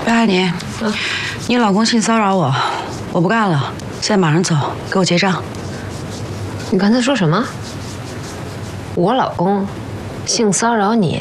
白海宁，你老公性骚扰我，我不干了，现在马上走，给我结账。 你刚才说什么？我老公性骚扰你？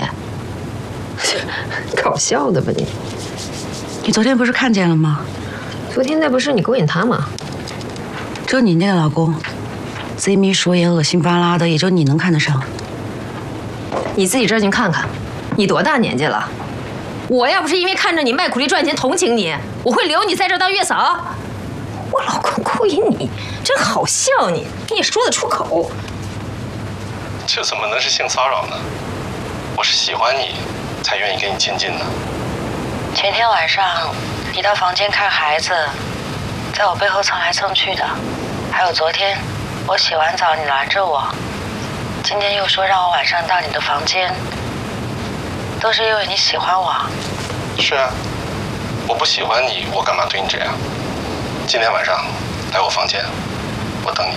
搞笑的吧你？ 你昨天不是看见了吗？ 昨天那不是你勾引他吗？ 就你那个老公，贼眉鼠眼、恶心巴拉的，也就你能看得上。 你自己这儿去看看，你多大年纪了？我要不是因为看着你卖苦力赚钱同情你，我会留你在这儿当月嫂。我老公勾引你，真好笑你也说得出口？ 这怎么能是性骚扰呢？我是喜欢你，才愿意跟你亲近的。 前天晚上你到房间看孩子，在我背后蹭来蹭去的，还有昨天我洗完澡你拦着我，今天又说让我晚上到你的房间，都是因为你喜欢我。 是啊，我不喜欢你，我干嘛对你这样？今天晚上来我房间，我等你。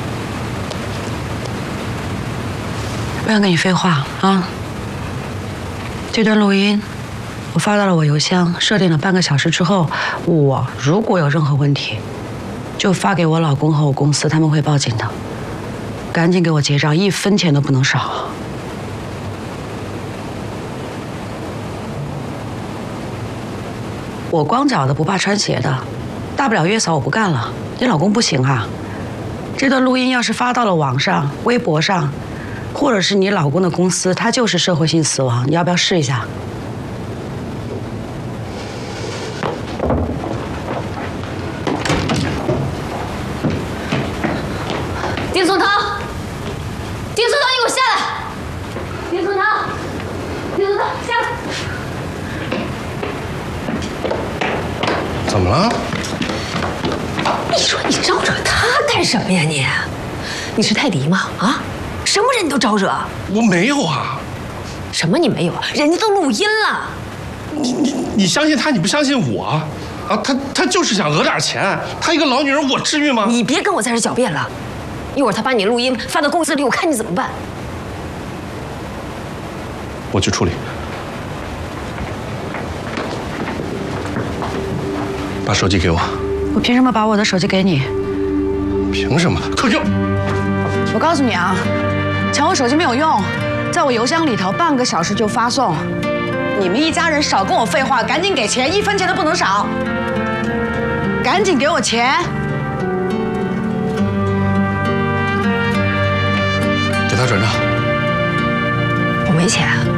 不想跟你废话啊！这段录音我发到了我邮箱，设定了半个小时之后，我如果有任何问题，就发给我老公和我公司，他们会报警的。赶紧给我结账，1分钱都不能少。我光脚的不怕穿鞋的，大不了月嫂我不干了，你老公不行啊！这段录音要是发到了网上、微博上，或者是你老公的公司，他就是社会性死亡，你要不要试一下？ 丁松涛，丁松涛，你给我下来！丁松涛，丁松涛，下来！ 怎么了？ 你说你招惹他干什么呀你？你是泰迪吗？啊，什么人你都招惹？ 我没有啊。 什么你没有？人家都录音了。 你相信他，你不相信我啊？他就是想讹点钱，他一个老女人，我至于吗？ 你别跟我在这狡辩了，一会儿他把你录音发到公司里，我看你怎么办。 我去处理。把手机给我。 我凭什么把我的手机给你？ 凭什么？可给我！ 我告诉你啊，抢我手机没有用，在我邮箱里头半个小时就发送。你们一家人少跟我废话，赶紧给钱，1分钱都不能少。赶紧给我钱！ 给他转账。 我没钱。